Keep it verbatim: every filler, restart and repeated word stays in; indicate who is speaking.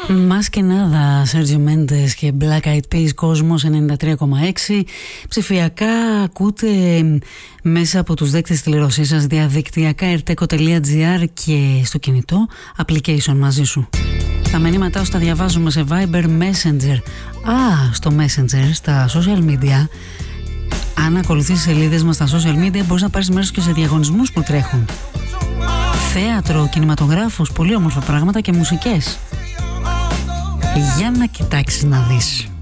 Speaker 1: Μας και νάδα, Σέρτζιο Μέντες και Black Eyed Peas, Κόσμος ενενήντα τρία κόμμα έξι. Ψηφιακά ακούτε μέσα από τους δέκτες τηλερωσίας σας, διαδικτυακά ερτέκο τελεία τζι άρ και στο κινητό application μαζί σου. Τα μηνύματά σου τα διαβάζουμε σε Viber, Messenger. Α, στο Messenger, στα social media. Αν ακολουθείς σελίδες μας στα social media, μπορείς να πάρεις μέρος και σε διαγωνισμούς που τρέχουν. Θέατρο, κινηματογράφους, πολύ όμορφα πράγματα και μουσικές. Για να κοιτάξεις να δεις.